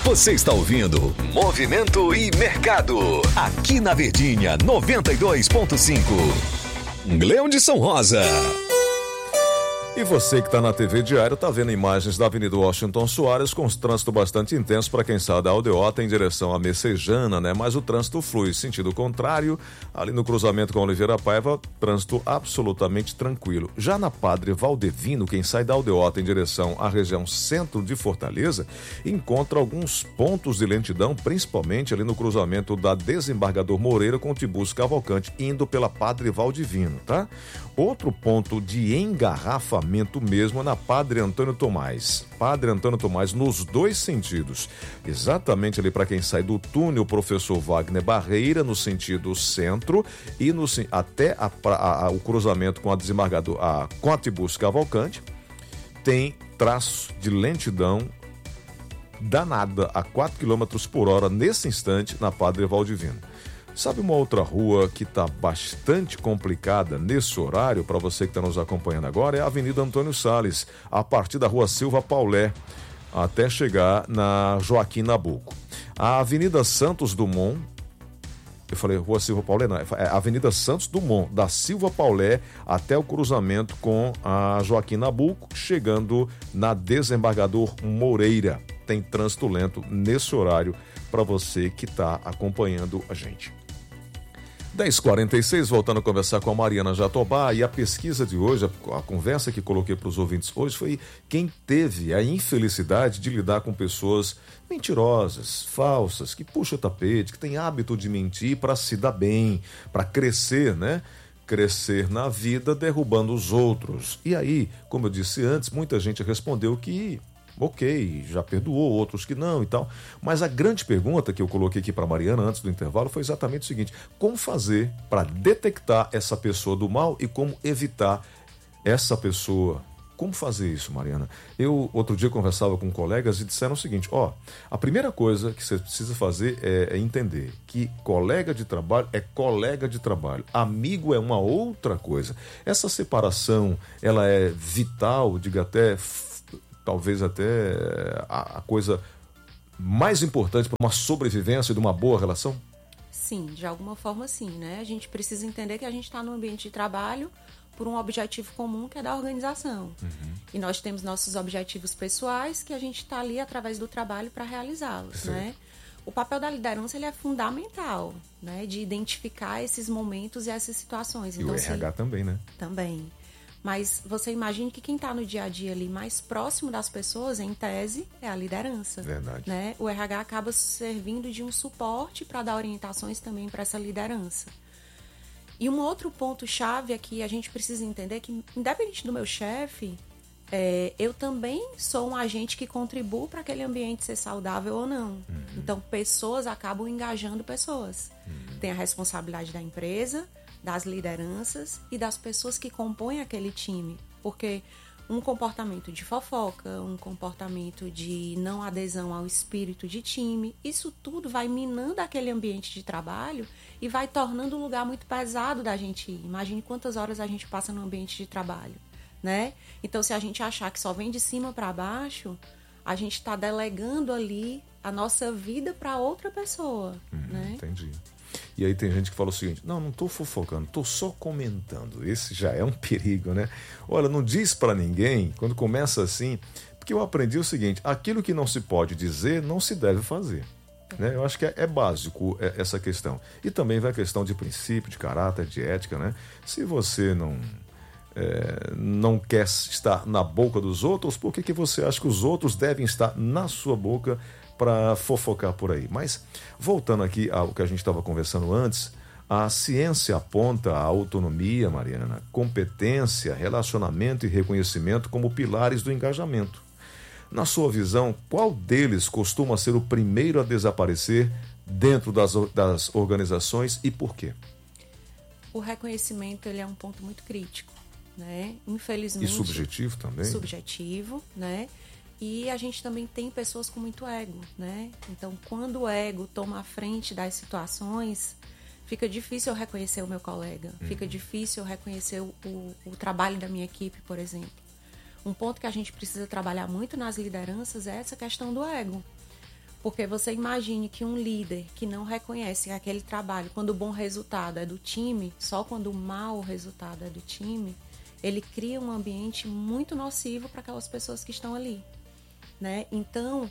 Você está ouvindo Movimento e Mercado, aqui na Verdinha 92.5. Leão de São Rosa. E você que está na TV Diário está vendo imagens da Avenida Washington Soares com trânsito bastante intenso para quem sai da Aldeota em direção à Messejana, né? Mas o trânsito flui sentido contrário, ali no cruzamento com a Oliveira Paiva, trânsito absolutamente tranquilo. Já na Padre Valdevino, quem sai da Aldeota em direção à região centro de Fortaleza, encontra alguns pontos de lentidão, principalmente ali no cruzamento da Desembargador Moreira com o Tibus Cavalcante, indo pela Padre Valdevino, tá? Outro ponto de engarrafamento mesmo é na Padre Antônio Tomás. Padre Antônio Tomás nos dois sentidos. Exatamente ali para quem sai do túnel Professor Wagner Barreira no sentido centro e até o cruzamento com a Desembargador, com a Tibus Cavalcante, tem traço de lentidão danada a 4 km por hora nesse instante na Padre Valdivino. Sabe uma outra rua que está bastante complicada nesse horário, para você que está nos acompanhando agora, é a Avenida Antônio Salles, a partir da Rua Silva Paulé, até chegar na Joaquim Nabuco. A Avenida Santos Dumont, eu falei Rua Silva Paulé, não, é a Avenida Santos Dumont, da Silva Paulé até o cruzamento com a Joaquim Nabuco, chegando na Desembargador Moreira. Tem trânsito lento nesse horário para você que está acompanhando a gente. 10h46, voltando a conversar com a Mariana Jatobá, e a pesquisa de hoje, a conversa que coloquei para os ouvintes hoje foi quem teve a infelicidade de lidar com pessoas mentirosas, falsas, que puxam o tapete, que tem hábito de mentir para se dar bem, para crescer, né? Crescer na vida derrubando os outros. E aí, como eu disse antes, muita gente respondeu que ok, já perdoou, outros que não e tal. Mas a grande pergunta que eu coloquei aqui para Mariana antes do intervalo foi exatamente o seguinte: como fazer para detectar essa pessoa do mal e como evitar essa pessoa? Como fazer isso, Mariana? Eu, outro dia, conversava com colegas e disseram o seguinte: a primeira coisa que você precisa fazer é entender que colega de trabalho é colega de trabalho, amigo é uma outra coisa. Essa separação, ela é vital, diga até, talvez até a coisa mais importante para uma sobrevivência de uma boa relação? Sim, de alguma forma sim, né? A gente precisa entender que a gente está no ambiente de trabalho por um objetivo comum, que é da organização. E nós temos nossos objetivos pessoais que a gente está ali através do trabalho para realizá-los, né? O papel da liderança, ele é fundamental, né? De identificar esses momentos e essas situações. E então, o RH também, né? Também. Mas você imagine que quem está no dia a dia ali mais próximo das pessoas, em tese, é a liderança. Verdade. Né? O RH acaba servindo de um suporte para dar orientações também para essa liderança. E um outro ponto-chave é que a gente precisa entender que, independente do meu chefe, eu também sou um agente que contribui para aquele ambiente ser saudável ou não. Então, pessoas acabam engajando pessoas. Tem a responsabilidade da empresa, das lideranças e das pessoas que compõem aquele time. Porque um comportamento de fofoca, um comportamento de não adesão ao espírito de time, isso tudo vai minando aquele ambiente de trabalho e vai tornando um lugar muito pesado da gente ir. Imagine quantas horas a gente passa no ambiente de trabalho, né? Então, se a gente achar que só vem de cima para baixo, a gente está delegando ali a nossa vida para outra pessoa, né? Entendi. E aí tem gente que fala o seguinte: não estou fofocando, estou só comentando. Esse já é um perigo, né? Olha, não diz para ninguém, quando começa assim, porque eu aprendi o seguinte: aquilo que não se pode dizer, não se deve fazer. Né? Eu acho que é básico essa questão. E também vai a questão de princípio, de caráter, de ética, né? Se você não quer estar na boca dos outros, por que você acha que os outros devem estar na sua boca para fofocar por aí? Mas, voltando aqui ao que a gente estava conversando antes, a ciência aponta a autonomia, Mariana, competência, relacionamento e reconhecimento como pilares do engajamento. Na sua visão, qual deles costuma ser o primeiro a desaparecer dentro das organizações e por quê? O reconhecimento, ele é um ponto muito crítico, né? Infelizmente. E subjetivo também? Subjetivo, né? E a gente também tem pessoas com muito ego, né? Então, quando o ego toma a frente das situações, fica difícil eu reconhecer o meu colega, fica difícil eu reconhecer o trabalho da minha equipe, por exemplo. Um ponto que a gente precisa trabalhar muito nas lideranças é essa questão do ego. Porque você imagine que um líder que não reconhece aquele trabalho, quando o bom resultado é do time, só quando o mau resultado é do time, ele cria um ambiente muito nocivo para aquelas pessoas que estão ali, né? Então,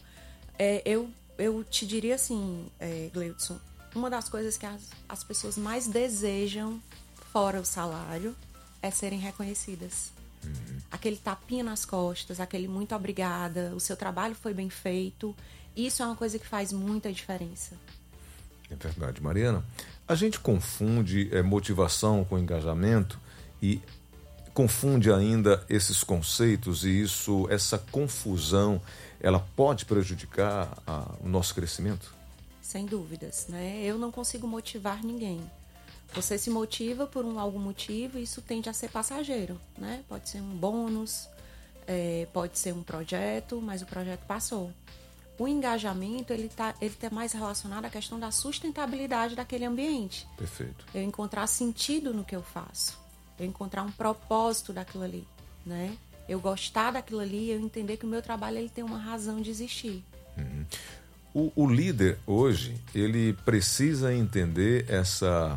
eu te diria assim, Gleudson, uma das coisas que as pessoas mais desejam, fora o salário, é serem reconhecidas. Aquele tapinha nas costas, aquele muito obrigada, o seu trabalho foi bem feito, isso é uma coisa que faz muita diferença. É verdade, Mariana. A gente confunde motivação com engajamento e confunde ainda esses conceitos, e essa confusão, ela pode prejudicar o nosso crescimento? Sem dúvidas, né? Eu não consigo motivar ninguém. Você se motiva por algum motivo e isso tende a ser passageiro, né? Pode ser um bônus, pode ser um projeto, mas o projeto passou. O engajamento, ele tá mais relacionado à questão da sustentabilidade daquele ambiente. Perfeito. Eu encontrar sentido no que eu faço. Eu encontrar um propósito daquilo ali, né? Eu gostar daquilo ali, eu entender que o meu trabalho ele tem uma razão de existir. Uhum. O líder hoje, ele precisa entender essa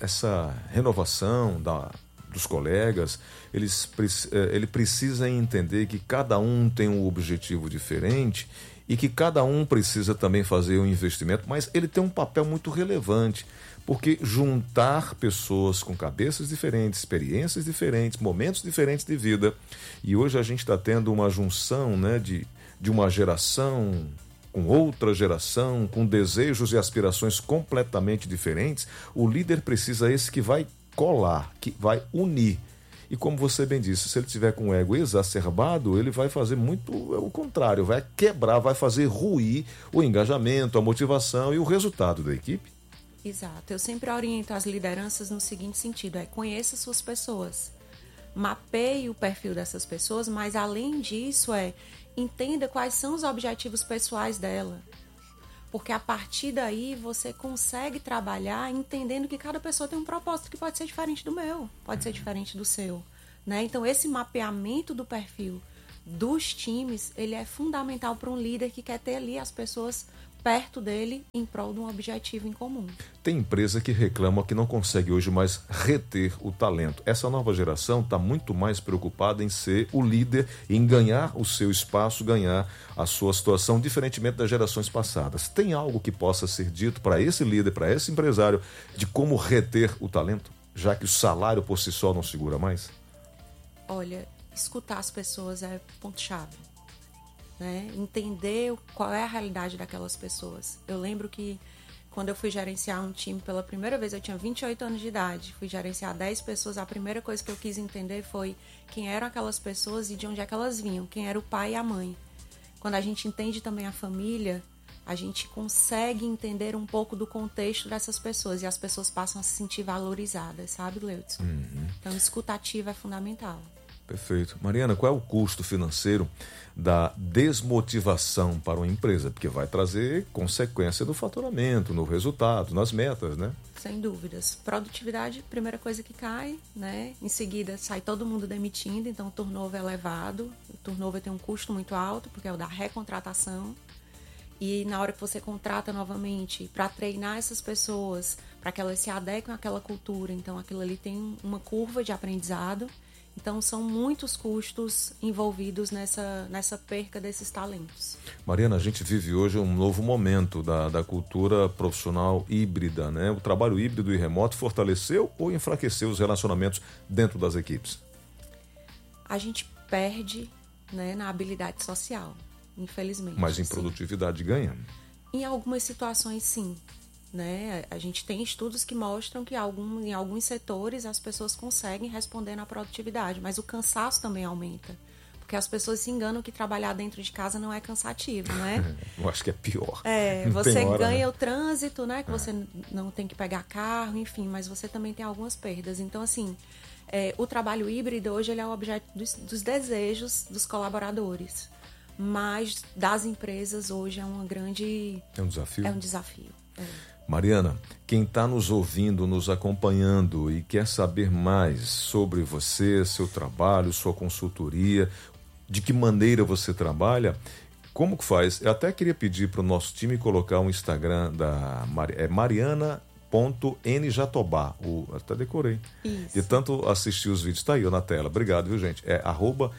renovação dos colegas, ele precisa entender que cada um tem um objetivo diferente e que cada um precisa também fazer um investimento, mas ele tem um papel muito relevante, porque juntar pessoas com cabeças diferentes, experiências diferentes, momentos diferentes de vida, e hoje a gente está tendo uma junção, né, de uma geração com outra geração, com desejos e aspirações completamente diferentes, o líder precisa esse que vai colar, que vai unir. E como você bem disse, se ele tiver com o ego exacerbado, ele vai fazer muito o contrário, vai quebrar, vai fazer ruir o engajamento, a motivação e o resultado da equipe. Exato. Eu sempre oriento as lideranças no seguinte sentido, conheça suas pessoas, mapeie o perfil dessas pessoas, mas além disso entenda quais são os objetivos pessoais dela. Porque a partir daí você consegue trabalhar entendendo que cada pessoa tem um propósito que pode ser diferente do meu, pode ser diferente do seu, né? Então esse mapeamento do perfil dos times, ele é fundamental para um líder que quer ter ali as pessoas perto dele em prol de um objetivo em comum. Tem empresa que reclama que não consegue hoje mais reter o talento. Essa nova geração está muito mais preocupada em ser o líder, em ganhar o seu espaço, ganhar a sua situação, diferentemente das gerações passadas. Tem algo que possa ser dito para esse líder, para esse empresário, de como reter o talento, já que o salário por si só não segura mais? Olha, escutar as pessoas é ponto-chave. Né? Entender qual é a realidade daquelas pessoas. Eu lembro que quando eu fui gerenciar um time pela primeira vez, eu tinha 28 anos de idade, fui gerenciar 10 pessoas, a primeira coisa que eu quis entender foi quem eram aquelas pessoas e de onde é que elas vinham, quem era o pai e a mãe. Quando a gente entende também a família, a gente consegue entender um pouco do contexto dessas pessoas e as pessoas passam a se sentir valorizadas, sabe, Gleudson? Então, escutativa é fundamental. Perfeito. Mariana, qual é o custo financeiro da desmotivação para uma empresa? Porque vai trazer consequência no faturamento, no resultado, nas metas, né? Sem dúvidas. Produtividade, primeira coisa que cai, né? Em seguida, sai todo mundo demitindo, então o turnover é elevado. O turnover tem um custo muito alto, porque é o da recontratação. E na hora que você contrata novamente, para treinar essas pessoas, para que elas se adequem àquela cultura, então aquilo ali tem uma curva de aprendizado. Então, são muitos custos envolvidos nessa perca desses talentos. Mariana, a gente vive hoje um novo momento da cultura profissional híbrida, né? O trabalho híbrido e remoto fortaleceu ou enfraqueceu os relacionamentos dentro das equipes? A gente perde, né, na habilidade social, infelizmente. Mas em produtividade ganha? Em algumas situações, sim. Né? A gente tem estudos que mostram que em alguns setores as pessoas conseguem responder na produtividade, mas o cansaço também aumenta, porque as pessoas se enganam que trabalhar dentro de casa não é cansativo, né? Eu acho que é pior. Você ganha, né, o trânsito, né? Que você não tem que pegar carro, enfim, mas você também tem algumas perdas. Então, assim, o trabalho híbrido hoje ele é o objeto dos desejos dos colaboradores, mas das empresas hoje é um desafio. É um desafio. Mariana, quem está nos ouvindo, nos acompanhando e quer saber mais sobre você, seu trabalho, sua consultoria, de que maneira você trabalha, Como que faz? Eu até queria pedir para o nosso time colocar um Instagram da Mariana.njatobá. Até decorei. Isso. De tanto assistir os vídeos. Tá aí ó, na tela. Obrigado, viu, gente? É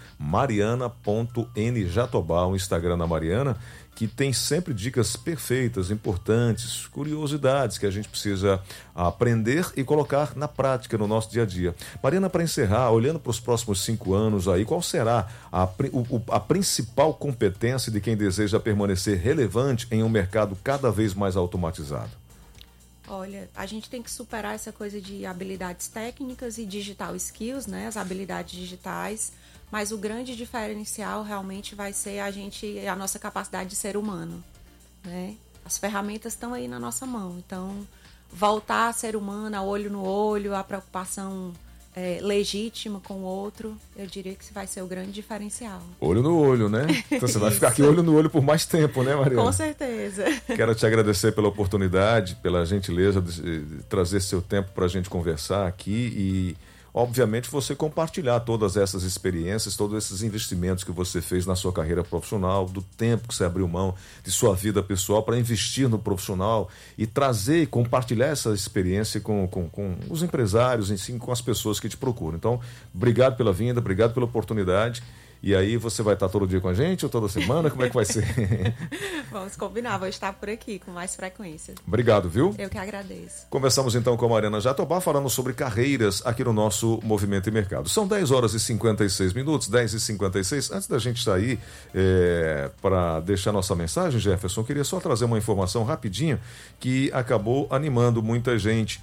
@mariana.njatobá, o Instagram da Mariana, que tem sempre dicas perfeitas, importantes, curiosidades que a gente precisa aprender e colocar na prática no nosso dia a dia. Mariana, para encerrar, olhando para os próximos 5 anos aí, qual será a principal competência de quem deseja permanecer relevante em um mercado cada vez mais automatizado? Olha, a gente tem que superar essa coisa de habilidades técnicas e digital skills, né? As habilidades digitais. Mas o grande diferencial realmente vai ser a nossa capacidade de ser humano, né? As ferramentas estão aí na nossa mão. Então, voltar a ser humano, a olho no olho, a preocupação legítima com o outro, eu diria que vai ser o grande diferencial. Olho no olho, né? Então você vai ficar aqui olho no olho por mais tempo, né, Mariana? Com certeza. Quero te agradecer pela oportunidade, pela gentileza de trazer seu tempo para a gente conversar aqui e, obviamente, você compartilhar todas essas experiências, todos esses investimentos que você fez na sua carreira profissional, do tempo que você abriu mão de sua vida pessoal para investir no profissional e trazer e compartilhar essa experiência com os empresários, enfim, com as pessoas que te procuram. Então, obrigado pela vinda, obrigado pela oportunidade. E aí você vai estar todo dia com a gente ou toda semana? Como é que vai ser? Vamos combinar, vou estar por aqui com mais frequência. Obrigado, viu? Eu que agradeço. Conversamos então com a Mariana Jatobá, falando sobre carreiras aqui no nosso Movimento e Mercado. São 10 horas e 56 minutos, 10h56. Antes da gente sair para deixar nossa mensagem, Jefferson, queria só trazer uma informação rapidinho que acabou animando muita gente.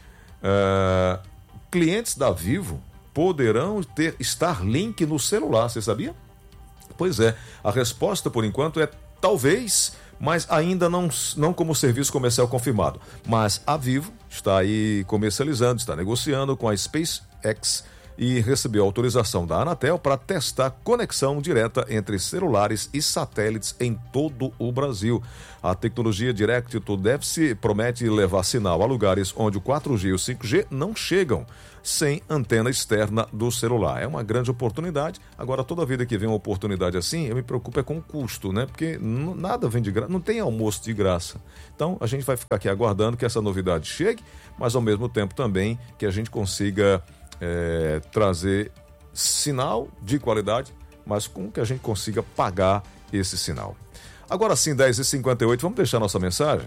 Clientes da Vivo poderão ter Starlink no celular, você sabia? Pois é, a resposta por enquanto é talvez, mas ainda não como serviço comercial confirmado. Mas a Vivo está aí comercializando, está negociando com a SpaceX e recebeu autorização da Anatel para testar conexão direta entre celulares e satélites em todo o Brasil. A tecnologia Direct to Device promete levar sinal a lugares onde o 4G e o 5G não chegam, sem antena externa do celular. É uma grande oportunidade. Agora, toda vida que vem uma oportunidade assim, eu me preocupo com o custo, né? Porque nada vem de graça, não tem almoço de graça. Então, a gente vai ficar aqui aguardando que essa novidade chegue, mas ao mesmo tempo também que a gente consiga trazer sinal de qualidade, mas com que a gente consiga pagar esse sinal. Agora sim, 10h58, vamos deixar nossa mensagem?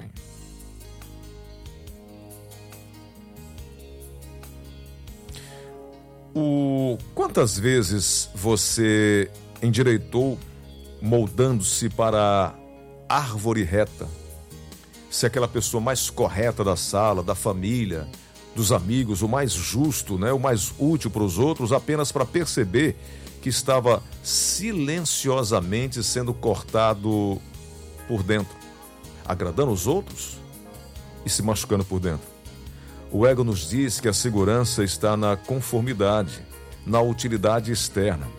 Quantas vezes você endireitou moldando-se para a árvore reta? Se aquela pessoa mais correta da sala, da família, dos amigos, o mais justo, né, o mais útil para os outros, apenas para perceber que estava silenciosamente sendo cortado por dentro, agradando os outros e se machucando por dentro. O ego nos diz que a segurança está na conformidade, na utilidade externa.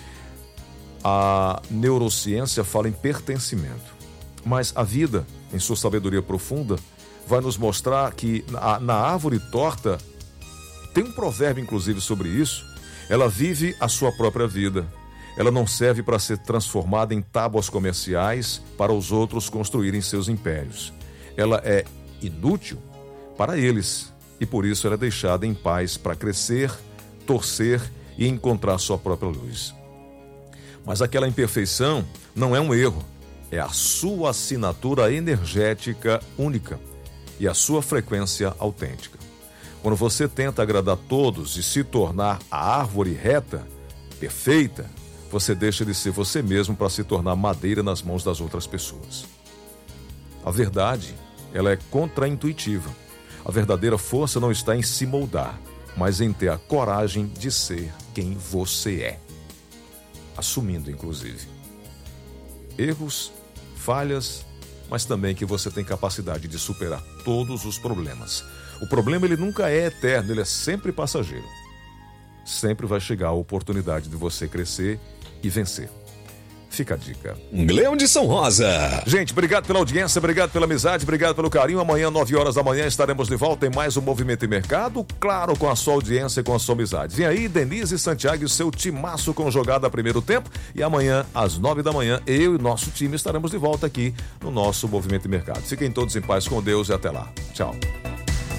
A neurociência fala em pertencimento, mas a vida, em sua sabedoria profunda, vai nos mostrar que na árvore torta, tem um provérbio inclusive sobre isso, ela vive a sua própria vida. Ela não serve para ser transformada em tábuas comerciais para os outros construírem seus impérios. Ela é inútil para eles e por isso ela é deixada em paz para crescer, torcer e encontrar sua própria luz. Mas aquela imperfeição não é um erro, é a sua assinatura energética única e a sua frequência autêntica. Quando você tenta agradar todos e se tornar a árvore reta, perfeita, você deixa de ser você mesmo para se tornar madeira nas mãos das outras pessoas. A verdade, ela é contraintuitiva. A verdadeira força não está em se moldar, mas em ter a coragem de ser quem você é. Assumindo, inclusive, erros, falhas, mas também que você tem capacidade de superar todos os problemas. O problema, ele nunca é eterno, ele é sempre passageiro. Sempre vai chegar a oportunidade de você crescer e vencer. Fica a dica. Leão de São Rosa. Gente, obrigado pela audiência, obrigado pela amizade, obrigado pelo carinho. Amanhã, 9 horas da manhã, estaremos de volta em mais um Movimento e Mercado, claro, com a sua audiência e com a sua amizade. Vem aí, Denise Santiago e seu timaço com jogada primeiro tempo. E amanhã, às 9 da manhã, eu e nosso time estaremos de volta aqui no nosso Movimento e Mercado. Fiquem todos em paz com Deus e até lá. Tchau.